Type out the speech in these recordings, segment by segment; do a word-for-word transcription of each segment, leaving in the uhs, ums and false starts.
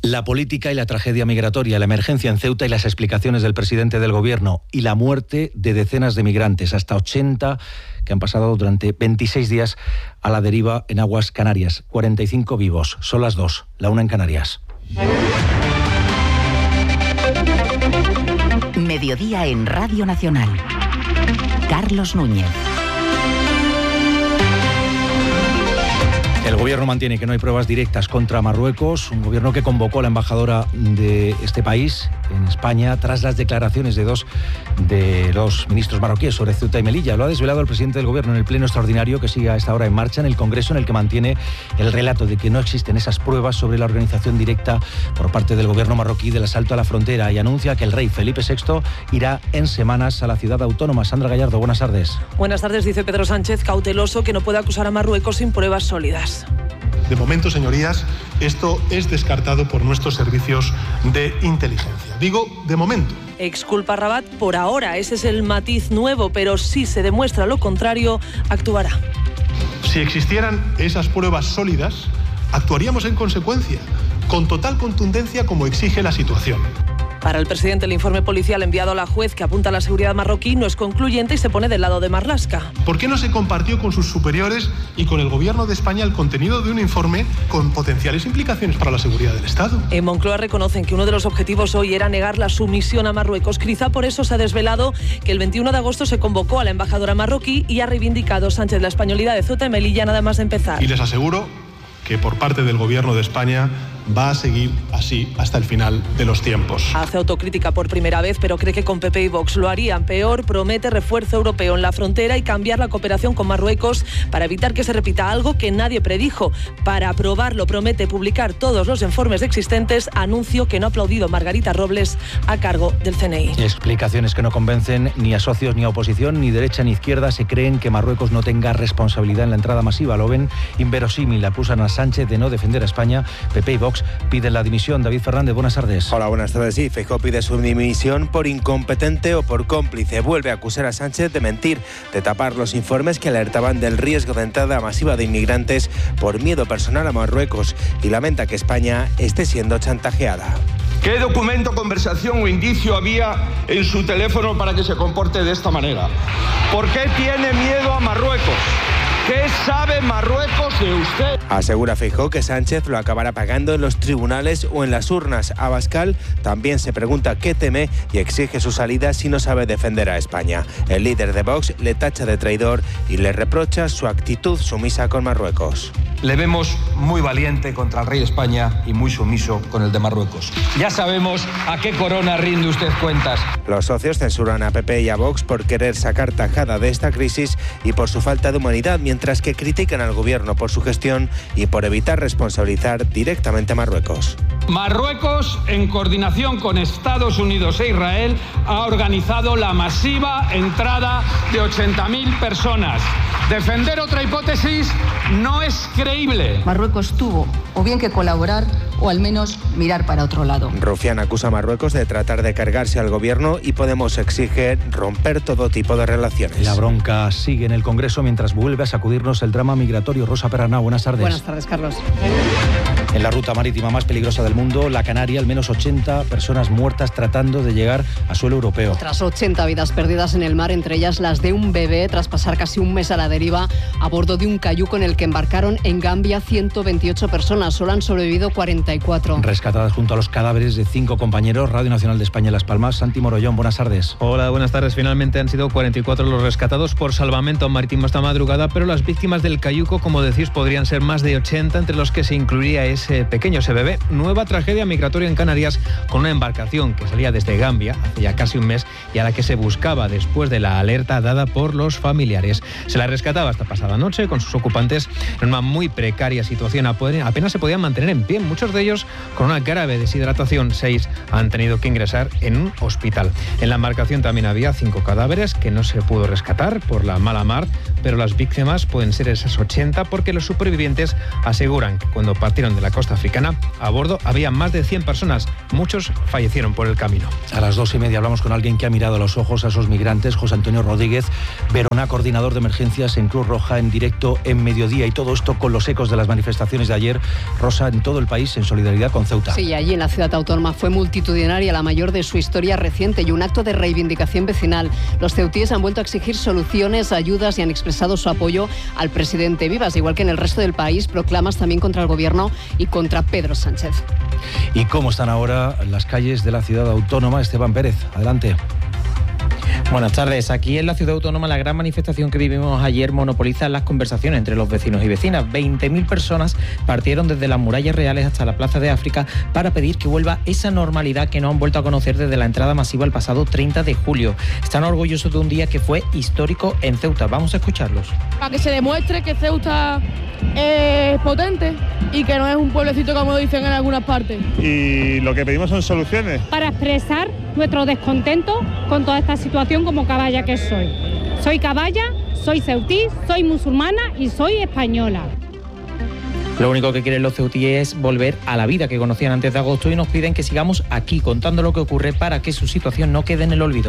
La política y la tragedia migratoria, la emergencia en Ceuta y las explicaciones del presidente del gobierno y la muerte de decenas de migrantes, hasta ochenta que han pasado durante veintiséis días a la deriva en aguas canarias. cuarenta y cinco vivos, son las dos, la una en Canarias. Mediodía en Radio Nacional. Carlos Núñez. El gobierno mantiene que no hay pruebas directas contra Marruecos, un gobierno que convocó a la embajadora de este país en España tras las declaraciones de dos de los ministros marroquíes sobre Ceuta y Melilla. Lo ha desvelado el presidente del gobierno en el pleno extraordinario que sigue a esta hora en marcha en el Congreso, en el que mantiene el relato de que no existen esas pruebas sobre la organización directa por parte del gobierno marroquí del asalto a la frontera, y anuncia que el rey Felipe sexto irá en semanas a la ciudad autónoma. Sandra Gallardo, buenas tardes. Buenas tardes, dice Pedro Sánchez, cauteloso, que no puede acusar a Marruecos sin pruebas sólidas. De momento, señorías, esto es descartado por nuestros servicios de inteligencia. Digo, de momento. Exculpa a Rabat por ahora, ese es el matiz nuevo, pero si se demuestra lo contrario, actuará. Si existieran esas pruebas sólidas, actuaríamos en consecuencia, con total contundencia como exige la situación. Para el presidente, el informe policial enviado a la juez que apunta a la seguridad marroquí no es concluyente y se pone del lado de Marlaska. ¿Por qué no se compartió con sus superiores y con el gobierno de España el contenido de un informe con potenciales implicaciones para la seguridad del Estado? En Moncloa reconocen que uno de los objetivos hoy era negar la sumisión a Marruecos. Quizá por eso se ha desvelado que el veintiuno de agosto se convocó a la embajadora marroquí y ha reivindicado Sánchez la españolidad de Ceuta y Melilla nada más de empezar. Y les aseguro que por parte del gobierno de España va a seguir así hasta el final de los tiempos. Hace autocrítica por primera vez, pero cree que con P P y Vox lo harían peor. Promete refuerzo europeo en la frontera y cambiar la cooperación con Marruecos para evitar que se repita algo que nadie predijo. Para aprobarlo promete publicar todos los informes existentes, anuncio que no ha aplaudido Margarita Robles a cargo del C N I. Explicaciones que no convencen ni a socios ni a oposición, ni derecha ni izquierda. Se creen que Marruecos no tenga responsabilidad en la entrada masiva. Lo ven inverosímil. Acusan a Sánchez de no defender a España. P P y Vox piden la dimisión. David Fernández, buenas tardes. Hola, buenas tardes. Sí, Feijóo pide su dimisión por incompetente o por cómplice. Vuelve a acusar a Sánchez de mentir, de tapar los informes que alertaban del riesgo de entrada masiva de inmigrantes por miedo personal a Marruecos, y lamenta que España esté siendo chantajeada. ¿Qué documento, conversación o indicio había en su teléfono para que se comporte de esta manera? ¿Por qué tiene miedo a Marruecos? ¿Qué sabe Marruecos de usted? Asegura Feijóo que Sánchez lo acabará pagando en los tribunales o en las urnas. Abascal también se pregunta qué teme y exige su salida si no sabe defender a España. El líder de Vox le tacha de traidor y le reprocha su actitud sumisa con Marruecos. Le vemos muy valiente contra el rey de España y muy sumiso con el de Marruecos. Ya sabemos a qué corona rinde usted cuentas. Los socios censuran a P P y a Vox por querer sacar tajada de esta crisis y por su falta de humanidad, mientras que critican al gobierno por su gestión y por evitar responsabilizar directamente a Marruecos. Marruecos, en coordinación con Estados Unidos e Israel, ha organizado la masiva entrada de ochenta mil personas. Defender otra hipótesis no es creíble. Marruecos tuvo o bien que colaborar o al menos mirar para otro lado. Rufián acusa a Marruecos de tratar de cargarse al gobierno y Podemos exige romper todo tipo de relaciones. La bronca sigue en el Congreso mientras vuelve a sacudirnos el drama migratorio. Rosa Perarnau, buenas tardes. Buenas tardes, Carlos. En la ruta marítima más peligrosa del mundo, la Canaria, al menos ochenta personas muertas tratando de llegar a suelo europeo. Tras ochenta vidas perdidas en el mar, entre ellas las de un bebé, tras pasar casi un mes a la deriva a bordo de un cayuco en el que embarcaron en Gambia ciento veintiocho personas. Solo han sobrevivido cuarenta y cuatro. Rescatadas junto a los cadáveres de cinco compañeros. Radio Nacional de España en Las Palmas. Santi Morollón, buenas tardes. Hola, buenas tardes. Finalmente han sido cuarenta y cuatro los rescatados por salvamento marítimo esta madrugada, pero las víctimas del cayuco, como decís, podrían ser más de ochenta, entre los que se incluiría ese pequeño, ese bebé. Nueva tragedia migratoria en Canarias, con una embarcación que salía desde Gambia hace ya casi un mes y a la que se buscaba después de la alerta dada por los familiares. Se la rescataba hasta pasada noche con sus ocupantes en una muy precaria situación. Apenas se podían mantener en pie, muchos de ellos con una grave deshidratación. Seis han tenido que ingresar en un hospital. En la embarcación también había cinco cadáveres que no se pudo rescatar por la mala mar, pero las víctimas pueden ser esas ochenta porque los supervivientes aseguran que cuando partieron de la costa africana. A bordo había más de cien personas, muchos fallecieron por el camino. A las dos y media hablamos con alguien que ha mirado a los ojos a esos migrantes, José Antonio Rodríguez Verona, coordinador de emergencias en Cruz Roja, en directo en Mediodía, y todo esto con los ecos de las manifestaciones de ayer, Rosa, en todo el país en solidaridad con Ceuta. Sí, allí en la ciudad autónoma fue multitudinaria, la mayor de su historia reciente, y un acto de reivindicación vecinal. Los ceutíes han vuelto a exigir soluciones, ayudas, y han expresado su apoyo al presidente Vivas, igual que en el resto del país, proclamas también contra el gobierno y contra Pedro Sánchez. ¿Y cómo están ahora las calles de la ciudad autónoma? Esteban Pérez, adelante. Buenas tardes. Aquí en la ciudad autónoma la gran manifestación que vivimos ayer monopoliza las conversaciones entre los vecinos y vecinas. veinte mil personas partieron desde las murallas reales hasta la Plaza de África para pedir que vuelva esa normalidad que no han vuelto a conocer desde la entrada masiva el pasado treinta de julio. Están orgullosos de un día que fue histórico en Ceuta. Vamos a escucharlos. Para que se demuestre que Ceuta es potente y que no es un pueblecito como dicen en algunas partes. Y lo que pedimos son soluciones. Para expresar nuestro descontento con toda esta situación como caballa que soy. Soy caballa, soy ceutí, soy musulmana y soy española. Lo único que quieren los ceutíes es volver a la vida que conocían antes de agosto y nos piden que sigamos aquí contando lo que ocurre para que su situación no quede en el olvido.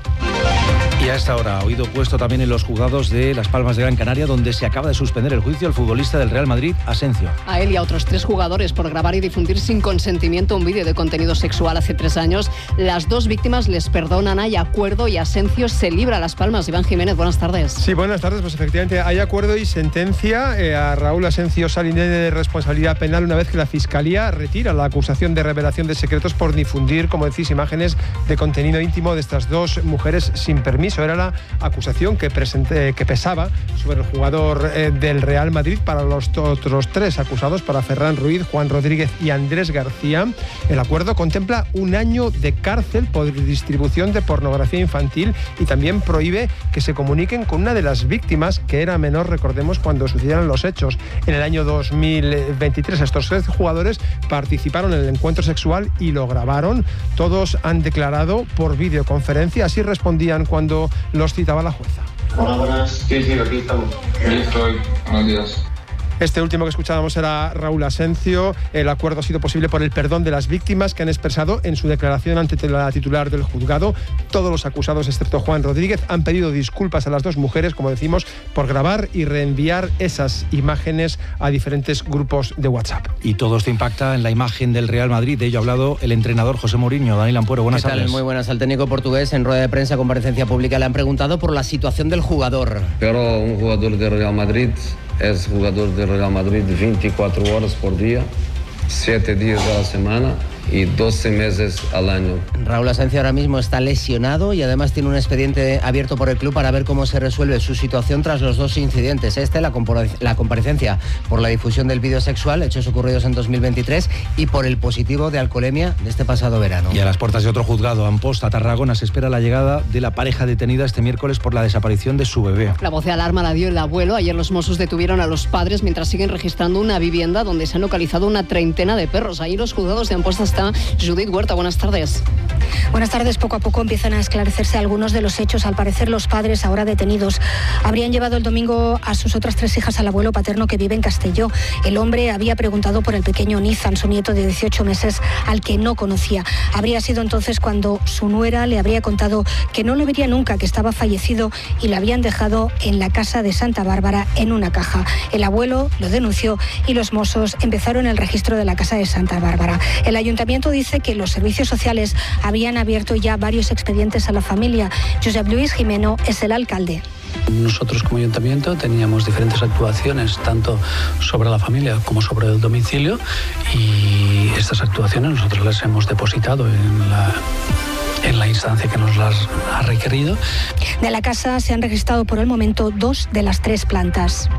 Y a esta hora, oído puesto también en los juzgados de Las Palmas de Gran Canaria, donde se acaba de suspender el juicio al futbolista del Real Madrid, Asensio. A él y a otros tres jugadores por grabar y difundir sin consentimiento un vídeo de contenido sexual hace tres años. Las dos víctimas les perdonan, hay acuerdo y Asensio se libra a Las Palmas. Iván Jiménez, buenas tardes. Sí, buenas tardes. Pues efectivamente hay acuerdo y sentencia. Eh, a Raúl Asensio sale de responsabilidad penal una vez que la Fiscalía retira la acusación de revelación de secretos por difundir, como decís, imágenes de contenido íntimo de estas dos mujeres sin permiso. Era la acusación que, presenté, que pesaba sobre el jugador eh, del Real Madrid. Para los otros tres acusados, para Ferran Ruiz, Juan Rodríguez y Andrés García, el acuerdo contempla un año de cárcel por distribución de pornografía infantil y también prohíbe que se comuniquen con una de las víctimas, que era menor, recordemos, cuando sucedieron los hechos. En el año dos mil veintitrés estos tres jugadores participaron en el encuentro sexual y lo grabaron. Todos han declarado por videoconferencia, así respondían cuando los citaba la jueza. Hola, buenas. Sí, sí, aquí estamos. Aquí estoy. Buenos días. Este último que escuchábamos era Raúl Asensio. El acuerdo ha sido posible por el perdón de las víctimas, que han expresado en su declaración ante la titular del juzgado. Todos los acusados, excepto Juan Rodríguez, han pedido disculpas a las dos mujeres, como decimos, por grabar y reenviar esas imágenes a diferentes grupos de WhatsApp. Y todo esto impacta en la imagen del Real Madrid. De ello ha hablado el entrenador José Mourinho. Daniel Ampuero, buenas ¿Qué tal? tardes. Muy buenas. Al técnico portugués, en rueda de prensa, comparecencia pública, le han preguntado por la situación del jugador. Pero un jugador del Real Madrid es jugador del Real Madrid veinticuatro horas por día, siete días a la semana y doce meses al año. Raúl Asensio ahora mismo está lesionado y además tiene un expediente abierto por el club para ver cómo se resuelve su situación tras los dos incidentes. Este, la, compare- la comparecencia por la difusión del vídeo sexual, hechos ocurridos en dos mil veintitrés, y por el positivo de alcoholemia de este pasado verano. Y a las puertas de otro juzgado, Amposta, Tarragona, se espera la llegada de la pareja detenida este miércoles por la desaparición de su bebé. La voz de alarma la dio el abuelo. Ayer los Mossos detuvieron a los padres mientras siguen registrando una vivienda donde se han localizado una treintena de perros. Ahí los juzgados de Amposta está Judith Huerta. Buenas tardes. Buenas tardes. Poco a poco empiezan a esclarecerse algunos de los hechos. Al parecer, los padres, ahora detenidos, habrían llevado el domingo a sus otras tres hijas al abuelo paterno, que vive en Castelló. El hombre había preguntado por el pequeño Nizan, su nieto de dieciocho meses, al que no conocía. Habría sido entonces cuando su nuera le habría contado que no lo vería nunca, que estaba fallecido, y lo habían dejado en la casa de Santa Bárbara en una caja. El abuelo lo denunció y los Mossos empezaron el registro de la casa de Santa Bárbara. El ayuntamiento dice que los servicios sociales habían abierto ya varios expedientes a la familia. Josep Luis Jimeno es el alcalde. Nosotros como ayuntamiento teníamos diferentes actuaciones tanto sobre la familia como sobre el domicilio, y estas actuaciones nosotros las hemos depositado en la... en la instancia que nos las ha requerido. De la casa se han registrado por el momento dos de las tres plantas.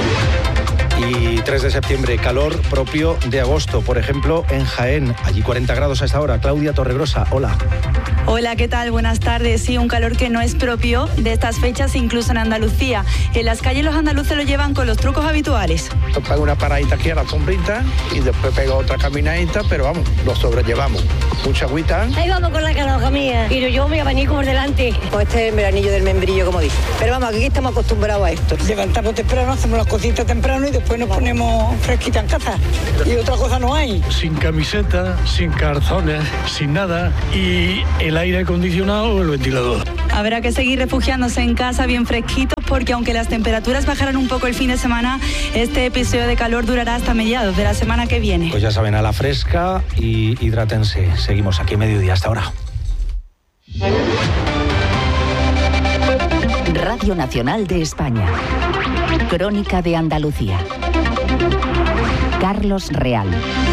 Y tres de septiembre, calor propio de agosto, por ejemplo, en Jaén. Allí cuarenta grados a esta hora. Claudia Torregrosa, hola. Hola, ¿qué tal? Buenas tardes. Sí, un calor que no es propio de estas fechas, incluso en Andalucía. En las calles los andaluces lo llevan con los trucos habituales. Pego una paradita aquí a la sombrita y después pego otra caminadita, pero vamos, lo sobrellevamos. Mucha agüita. Ahí vamos con la canoja mía. Y yo me abanico por delante. Pues este es el veranillo del membrillo, como dice. Pero vamos, aquí estamos acostumbrados a esto. Levantamos temprano, hacemos las cositas temprano y después después nos ponemos fresquita en casa y otra cosa no hay. Sin camiseta, sin calzones, sin nada y el aire acondicionado o el ventilador. Habrá que seguir refugiándose en casa bien fresquitos porque aunque las temperaturas bajarán un poco el fin de semana, este episodio de calor durará hasta mediados de la semana que viene. Pues ya saben, a la fresca y hidrátense. Seguimos aquí a mediodía hasta ahora. Radio Nacional de España. Crónica de Andalucía. Carlos Real.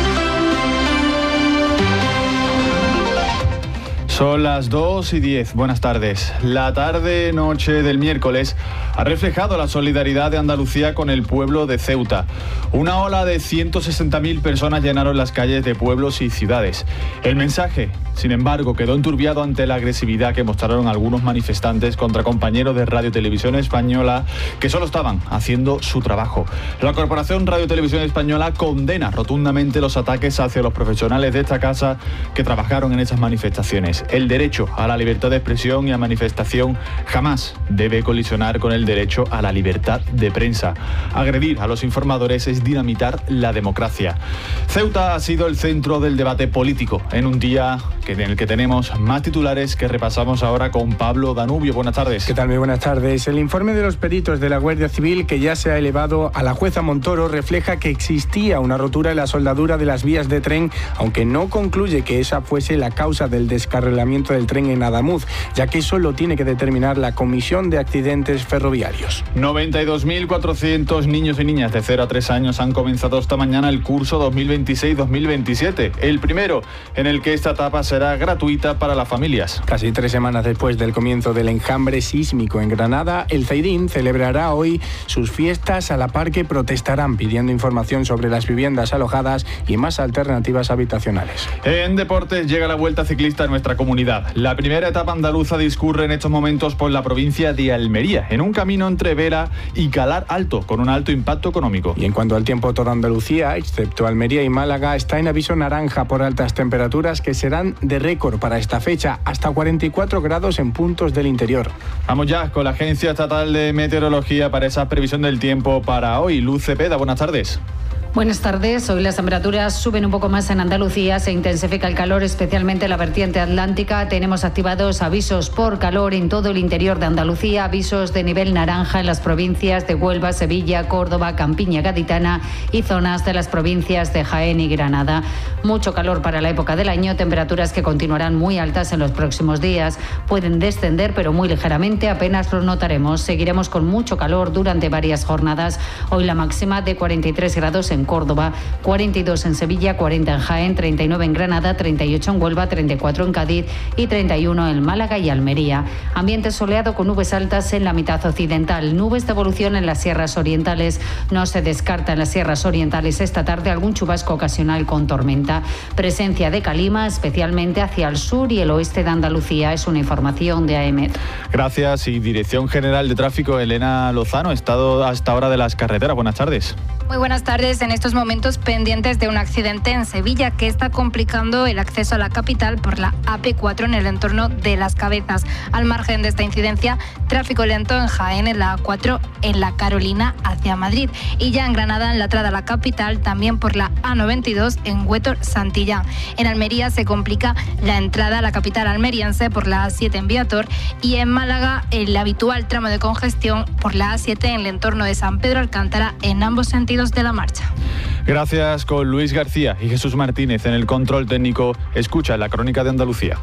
Son las dos y diez. Buenas tardes. La tarde-noche del miércoles ha reflejado la solidaridad de Andalucía con el pueblo de Ceuta. Una ola de ciento sesenta mil personas llenaron las calles de pueblos y ciudades. El mensaje, sin embargo, quedó enturbiado ante la agresividad que mostraron algunos manifestantes contra compañeros de Radio Televisión Española que solo estaban haciendo su trabajo. La Corporación Radio Televisión Española condena rotundamente los ataques hacia los profesionales de esta casa que trabajaron en esas manifestaciones. El derecho a la libertad de expresión y a manifestación jamás debe colisionar con el derecho a la libertad de prensa. Agredir a los informadores es dinamitar la democracia. Ceuta ha sido el centro del debate político en un día en el que tenemos más titulares que repasamos ahora con Pablo Danubio. Buenas tardes. ¿Qué tal? Muy buenas tardes. El informe de los peritos de la Guardia Civil que ya se ha elevado a la jueza Montoro refleja que existía una rotura en la soldadura de las vías de tren, aunque no concluye que esa fuese la causa del descarrilamiento del tren en Adamuz, ya que eso lo tiene que determinar la Comisión de Accidentes Ferroviarios. noventa y dos mil cuatrocientos niños y niñas de cero a tres años han comenzado esta mañana el curso dos mil veintiséis dos mil veintisiete, el primero en el que esta etapa será gratuita para las familias. Casi tres semanas después del comienzo del enjambre sísmico en Granada, el Zaidín celebrará hoy sus fiestas a la par que protestarán pidiendo información sobre las viviendas alojadas y más alternativas habitacionales. En deportes llega la Vuelta Ciclista a nuestra comunidad. La primera etapa andaluza discurre en estos momentos por la provincia de Almería, en un camino entre Vera y Calar Alto, con un alto impacto económico. Y en cuanto al tiempo, toda Andalucía, excepto Almería y Málaga, está en aviso naranja por altas temperaturas que serán de récord para esta fecha, hasta cuarenta y cuatro grados en puntos del interior. Vamos ya con la Agencia Estatal de Meteorología para esa previsión del tiempo para hoy. Luz Cepeda, buenas tardes. Buenas tardes. Hoy las temperaturas suben un poco más en Andalucía, se intensifica el calor, especialmente en la vertiente atlántica. Tenemos activados avisos por calor en todo el interior de Andalucía, avisos de nivel naranja en las provincias de Huelva, Sevilla, Córdoba, Campiña Gaditana y zonas de las provincias de Jaén y Granada. Mucho calor para la época del año, temperaturas que continuarán muy altas en los próximos días. Pueden descender, pero muy ligeramente, apenas lo notaremos. Seguiremos con mucho calor durante varias jornadas. Hoy la máxima de cuarenta y tres grados en Córdoba, cuarenta y dos en Sevilla, cuarenta en Jaén, treinta y nueve en Granada, treinta y ocho en Huelva, treinta y cuatro en Cádiz y treinta y uno en Málaga y Almería. Ambiente soleado con nubes altas en la mitad occidental, nubes de evolución en las sierras orientales. No se descarta en las sierras orientales esta tarde algún chubasco ocasional con tormenta. Presencia de calima, especialmente hacia el sur y el oeste de Andalucía. Es una información de A E M E T. Gracias. Y Dirección General de Tráfico, Elena Lozano, estado hasta ahora de las carreteras. Buenas tardes. Muy buenas tardes. En estos momentos pendientes de un accidente en Sevilla que está complicando el acceso a la capital por la A P cuatro en el entorno de Las Cabezas. Al margen de esta incidencia, tráfico lento en Jaén en la A cuatro en la Carolina hacia Madrid. Y ya en Granada, en la entrada a la capital, también por la A noventa y dos en Huétor Santillán. En Almería se complica la entrada a la capital almeriense por la A siete en Viator. Y en Málaga, el habitual tramo de congestión por la A siete en el entorno de San Pedro Alcántara en ambos sentidos de la marcha. Gracias. Con Luis García y Jesús Martínez en el control técnico. Escucha la Crónica de Andalucía.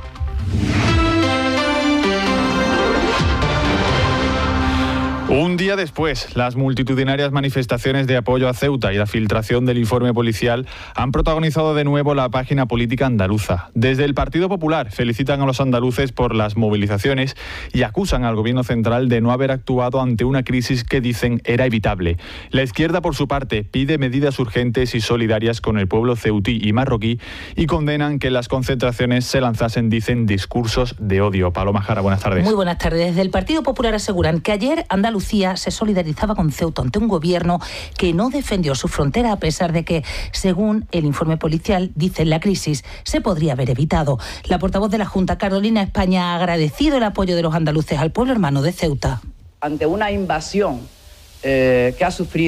Un día después, las multitudinarias manifestaciones de apoyo a Ceuta y la filtración del informe policial han protagonizado de nuevo la página política andaluza. Desde el Partido Popular felicitan a los andaluces por las movilizaciones y acusan al gobierno central de no haber actuado ante una crisis que dicen era evitable. La izquierda, por su parte, pide medidas urgentes y solidarias con el pueblo ceutí y marroquí y condenan que las concentraciones se lanzasen, dicen, discursos de odio. Paloma Jara, buenas tardes. Muy buenas tardes. Desde el Partido Popular aseguran que ayer Andalucía se solidarizaba con Ceuta ante un gobierno que no defendió su frontera a pesar de que, según el informe policial, dice la crisis se podría haber evitado. La portavoz de la Junta, Carolina España, ha agradecido el apoyo de los andaluces al pueblo hermano de Ceuta. Ante una invasión eh, que ha sufrido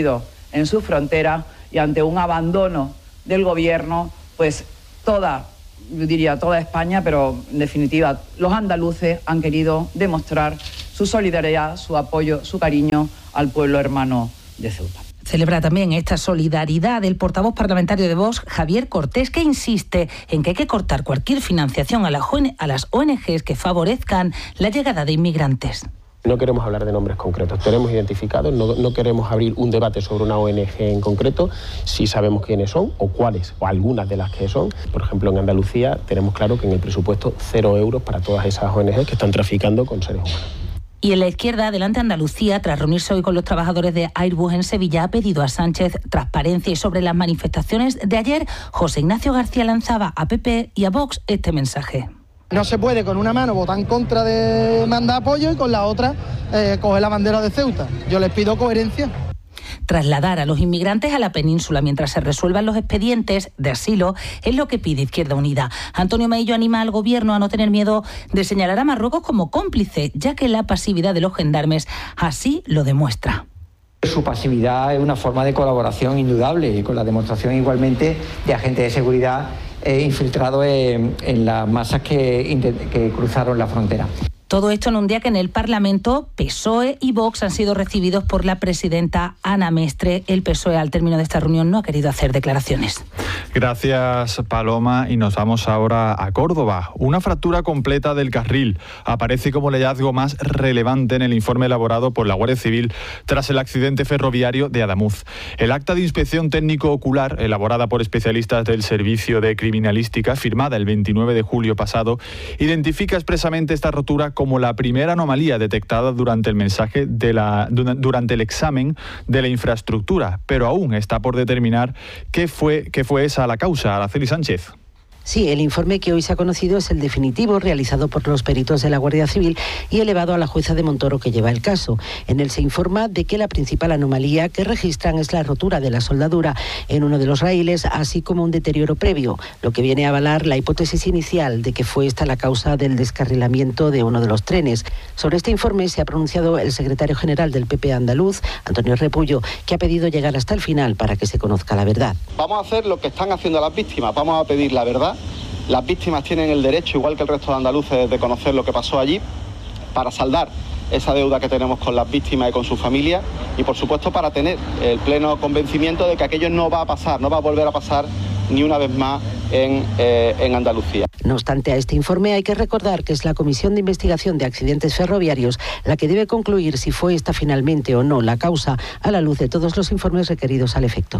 en su frontera y ante un abandono del gobierno, pues toda, yo diría toda España, pero en definitiva los andaluces han querido demostrar su solidaridad, su apoyo, su cariño al pueblo hermano de Ceuta. Celebra también esta solidaridad el portavoz parlamentario de Vox, Javier Cortés, que insiste en que hay que cortar cualquier financiación a las O N Ges que favorezcan la llegada de inmigrantes. No queremos hablar de nombres concretos, tenemos identificados, no, no queremos abrir un debate sobre una O N Ge en concreto, sí sabemos quiénes son o cuáles, o algunas de las que son. Por ejemplo, en Andalucía tenemos claro que en el presupuesto cero euros para todas esas O N Ges que están traficando con seres humanos. Y en la izquierda, Adelante Andalucía, tras reunirse hoy con los trabajadores de Airbus en Sevilla, ha pedido a Sánchez transparencia. Y sobre las manifestaciones de ayer, José Ignacio García lanzaba a P P y a Vox este mensaje. No se puede con una mano votar en contra de mandar apoyo y con la otra eh, coger la bandera de Ceuta. Yo les pido coherencia. Trasladar a los inmigrantes a la península mientras se resuelvan los expedientes de asilo es lo que pide Izquierda Unida. Antonio Maillo anima al Gobierno a no tener miedo de señalar a Marruecos como cómplice, ya que la pasividad de los gendarmes así lo demuestra. Su pasividad es una forma de colaboración indudable, y con la demostración igualmente de agentes de seguridad eh, infiltrados en, en las masas que, que cruzaron la frontera. Todo esto en un día que en el Parlamento P S O E y Vox han sido recibidos por la presidenta Ana Mestre. El P S O E al término de esta reunión no ha querido hacer declaraciones. Gracias, Paloma, y nos vamos ahora a Córdoba. Una fractura completa del carril aparece como el hallazgo más relevante en el informe elaborado por la Guardia Civil tras el accidente ferroviario de Adamuz. El acta de inspección técnico ocular, elaborada por especialistas del Servicio de Criminalística, firmada el veintinueve de julio pasado, identifica expresamente esta rotura como la primera anomalía detectada durante el mensaje de la durante el examen de la infraestructura, pero aún está por determinar qué fue qué fue esa la causa. Araceli Sánchez. Sí, el informe que hoy se ha conocido es el definitivo, realizado por los peritos de la Guardia Civil y elevado a la jueza de Montoro que lleva el caso. En él se informa de que la principal anomalía que registran es la rotura de la soldadura en uno de los raíles, así como un deterioro previo, lo que viene a avalar la hipótesis inicial de que fue esta la causa del descarrilamiento de uno de los trenes. Sobre este informe se ha pronunciado el secretario general del P P andaluz, Antonio Repullo, que ha pedido llegar hasta el final para que se conozca la verdad. Vamos a hacer lo que están haciendo las víctimas, vamos a pedir la verdad. Las víctimas tienen el derecho, igual que el resto de andaluces, de conocer lo que pasó allí para saldar esa deuda que tenemos con las víctimas y con sus familias y, por supuesto, para tener el pleno convencimiento de que aquello no va a pasar, no va a volver a pasar ni una vez más en, eh, en Andalucía. No obstante, a este informe hay que recordar que es la Comisión de Investigación de Accidentes Ferroviarios la que debe concluir si fue esta finalmente o no la causa, a la luz de todos los informes requeridos al efecto.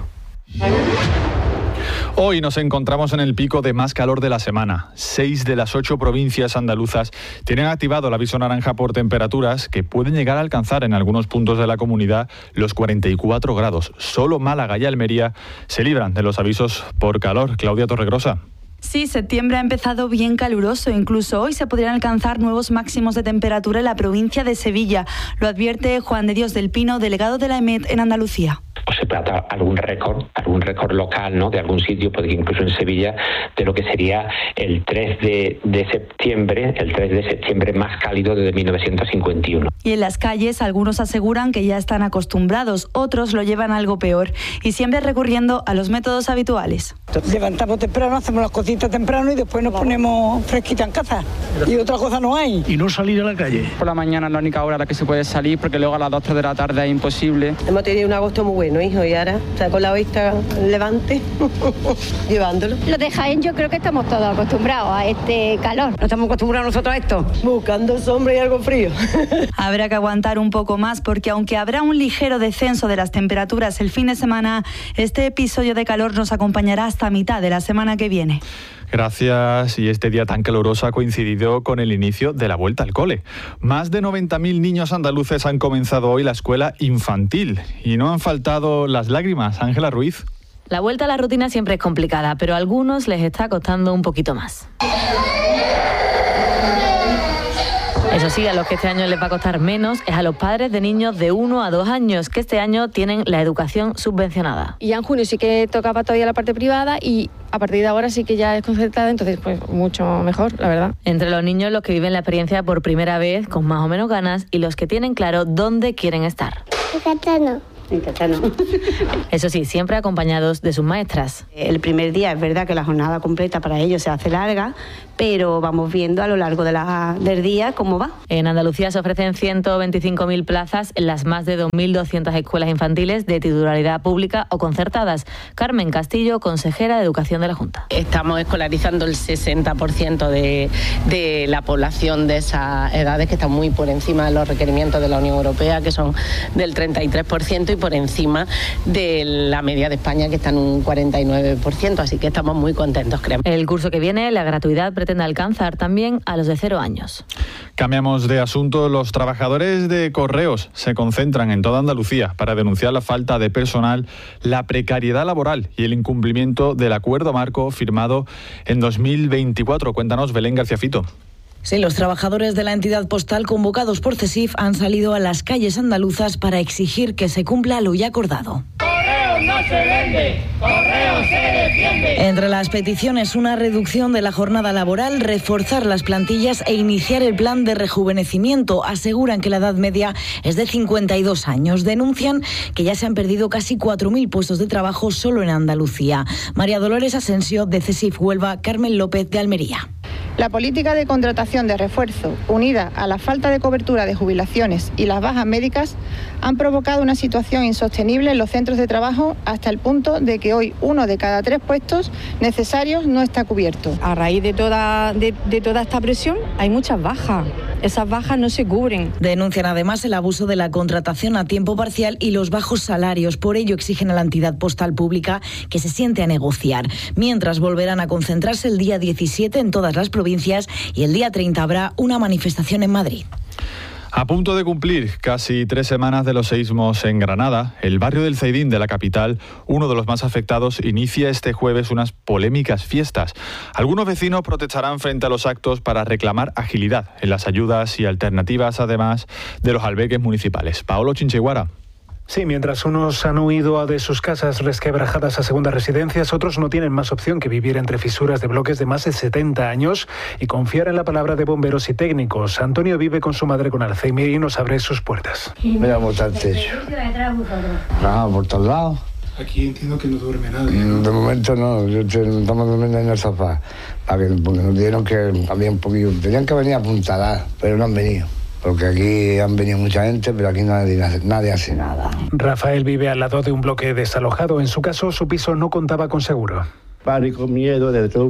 Hoy nos encontramos en el pico de más calor de la semana. Seis de las ocho provincias andaluzas tienen activado el aviso naranja por temperaturas que pueden llegar a alcanzar en algunos puntos de la comunidad los cuarenta y cuatro grados. Solo Málaga y Almería se libran de los avisos por calor. Claudia Torregrosa. Sí, septiembre ha empezado bien caluroso. Incluso hoy se podrían alcanzar nuevos máximos de temperatura en la provincia de Sevilla. Lo advierte Juan de Dios del Pino, delegado de la E M E T en Andalucía. Pues se trata algún récord, algún récord local, ¿no? De algún sitio, porque incluso en Sevilla, de lo que sería el tres de septiembre, el tres de septiembre más cálido desde mil novecientos cincuenta y uno. Y en las calles algunos aseguran que ya están acostumbrados, otros lo llevan algo peor y siempre recurriendo a los métodos habituales. Levantamos temprano, hacemos las cositas temprano y después nos ponemos fresquita en casa. Y otra cosa no hay. Y no salir a la calle. Por la mañana es la única hora a la que se puede salir, porque luego a las dos tres de la tarde es imposible. Hemos tenido un agosto muy bueno, hijo, y ahora está con la vista levante, llevándolo. Los de Jaén yo creo que estamos todos acostumbrados a este calor. ¿No estamos acostumbrados nosotros a esto? Buscando sombra y algo frío. Habrá que aguantar un poco más porque aunque habrá un ligero descenso de las temperaturas el fin de semana, este episodio de calor nos acompañará hasta mitad de la semana que viene. Gracias. Y este día tan caluroso ha coincidido con el inicio de la vuelta al cole. Más de noventa mil niños andaluces han comenzado hoy la escuela infantil y no han faltado las lágrimas. Ángela Ruiz. La vuelta a la rutina siempre es complicada, pero a algunos les está costando un poquito más. Eso sí, a los que este año les va a costar menos es a los padres de niños de uno a dos años, que este año tienen la educación subvencionada. Y ya en junio sí que tocaba todavía la parte privada y a partir de ahora sí que ya es concertada, entonces pues mucho mejor, la verdad. Entre los niños, los que viven la experiencia por primera vez, con más o menos ganas, y los que tienen claro dónde quieren estar. Catano. en castellano. Eso sí, siempre acompañados de sus maestras. El primer día es verdad que la jornada completa para ellos se hace larga, pero vamos viendo a lo largo de la, del día cómo va. En Andalucía se ofrecen ciento veinticinco mil plazas en las más de dos mil doscientas escuelas infantiles de titularidad pública o concertadas. Carmen Castillo, consejera de Educación de la Junta. Estamos escolarizando el sesenta por ciento de, de la población de esas edades, que están muy por encima de los requerimientos de la Unión Europea, que son del treinta y tres por ciento, y por encima de la media de España, que está en un cuarenta y nueve por ciento. Así que estamos muy contentos, creemos. El curso que viene, la gratuidad pretende alcanzar también a los de cero años. Cambiamos de asunto. Los trabajadores de Correos se concentran en toda Andalucía para denunciar la falta de personal, la precariedad laboral y el incumplimiento del acuerdo marco firmado en dos mil veinticuatro. Cuéntanos, Belén García Fito. Sí, los trabajadores de la entidad postal convocados por CESIF han salido a las calles andaluzas para exigir que se cumpla lo ya acordado. Correos no se vende, Correos se defiende. Entre las peticiones, una reducción de la jornada laboral, reforzar las plantillas e iniciar el plan de rejuvenecimiento. Aseguran que la edad media es de cincuenta y dos años. Denuncian que ya se han perdido casi cuatro mil puestos de trabajo solo en Andalucía. María Dolores Asensio, de CESIF Huelva, Carmen López, de Almería. La política de contratación de refuerzo, unida a la falta de cobertura de jubilaciones y las bajas médicas, han provocado una situación insostenible en los centros de trabajo, hasta el punto de que hoy uno de cada tres puestos necesarios no está cubierto. A raíz de toda, de, de toda esta presión hay muchas bajas. Esas bajas no se cubren. Denuncian además el abuso de la contratación a tiempo parcial y los bajos salarios. Por ello exigen a la entidad postal pública que se siente a negociar. Mientras volverán a concentrarse el día diecisiete en todas las provincias y el día treinta habrá una manifestación en Madrid. A punto de cumplir casi tres semanas de los seísmos en Granada, el barrio del Zaidín de la capital, uno de los más afectados, inicia este jueves unas polémicas fiestas. Algunos vecinos protestarán frente a los actos para reclamar agilidad en las ayudas y alternativas, además de los albergues municipales. Paolo Chinchiguara. Sí, mientras unos han huido de sus casas resquebrajadas a segundas residencias, otros no tienen más opción que vivir entre fisuras de bloques de más de setenta años y confiar en la palabra de bomberos y técnicos. Antonio vive con su madre con Alzheimer y nos abre sus puertas. Me ha botado el techo. Ah, por todos lados. Aquí entiendo que no duerme nadie, ¿no? De momento no, yo te, estamos durmiendo en el sofá, porque nos dijeron que había un poquillo, tenían que venir a apuntalar, pero no han venido. Porque aquí han venido mucha gente, pero aquí nadie, nadie hace nada. Rafael vive al lado de un bloque desalojado. En su caso, su piso no contaba con seguro. Pánico, miedo, de todo.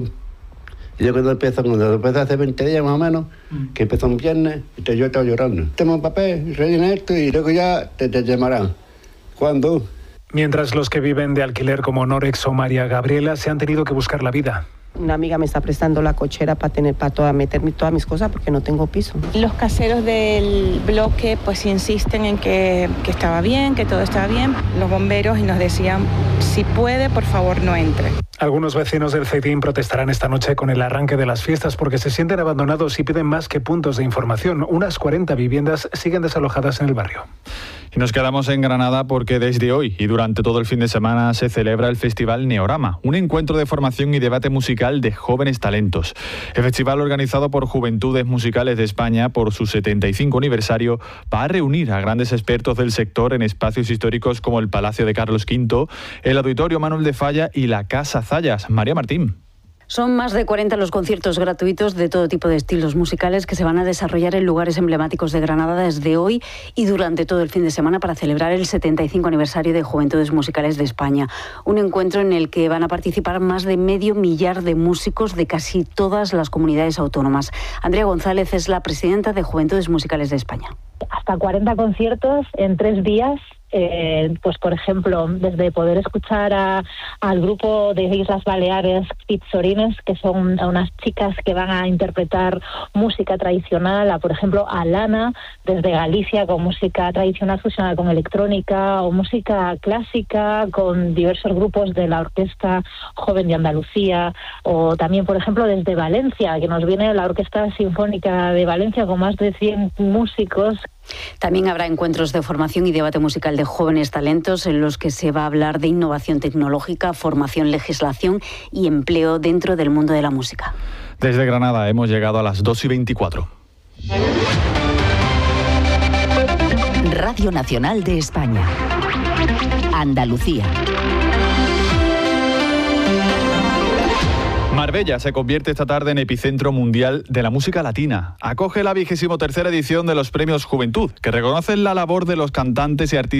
Yo cuando empiezo, cuando empecé hace veinte días más o menos, que empezó un viernes, y yo estaba llorando. Toma un papel, rellena esto y luego ya te, te llamarán. ¿Cuándo? Mientras los que viven de alquiler como Norex o María Gabriela se han tenido que buscar la vida. Una amiga me está prestando la cochera para tener para toda, meter todas mis cosas porque no tengo piso. Los caseros del bloque pues insisten en que, que estaba bien, que todo estaba bien. Los bomberos y nos decían, si puede, por favor, no entre. Algunos vecinos del Zaidín protestarán esta noche con el arranque de las fiestas porque se sienten abandonados y piden más que puntos de información. Unas cuarenta viviendas siguen desalojadas en el barrio. Y nos quedamos en Granada porque desde hoy y durante todo el fin de semana se celebra el Festival Neorama, un encuentro de formación y debate musical de jóvenes talentos. El festival, organizado por Juventudes Musicales de España por su setenta y cinco aniversario, va a reunir a grandes expertos del sector en espacios históricos como el Palacio de Carlos quinto, el Auditorio Manuel de Falla y la Casa Zayas. María Martín. Son más de cuarenta los conciertos gratuitos de todo tipo de estilos musicales que se van a desarrollar en lugares emblemáticos de Granada desde hoy y durante todo el fin de semana para celebrar el setenta y cinco aniversario de Juventudes Musicales de España. Un encuentro en el que van a participar más de medio millar de músicos de casi todas las comunidades autónomas. Andrea González es la presidenta de Juventudes Musicales de España. Hasta cuarenta conciertos en tres días. Eh, pues por ejemplo, desde poder escuchar a, al grupo de Islas Baleares, Pizzorines, que son unas chicas que van a interpretar música tradicional, a por ejemplo a Lana, desde Galicia, con música tradicional fusionada con electrónica, o música clásica con diversos grupos de la Orquesta Joven de Andalucía, o también por ejemplo desde Valencia, que nos viene la Orquesta Sinfónica de Valencia con más de cien músicos. También habrá encuentros de formación y debate musical de jóvenes talentos en los que se va a hablar de innovación tecnológica, formación, legislación y empleo dentro del mundo de la música. Desde Granada hemos llegado a las dos y veinticuatro. Radio Nacional de España. Andalucía. Marbella se convierte esta tarde en epicentro mundial de la música latina. Acoge la vigésimo tercera edición de los Premios Juventud, que reconocen la labor de los cantantes y artistas